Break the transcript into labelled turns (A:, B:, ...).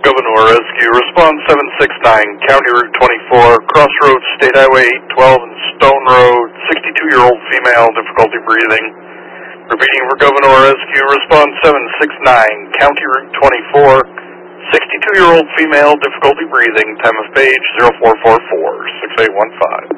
A: Governor Rescue, response 769, County Route 24, Crossroads, State Highway 812 and Stone Road, 62-year-old female, difficulty breathing. Repeating for Governor Rescue, response 769, County Route 24, 62-year-old female, difficulty breathing, time of page 0444, 6815.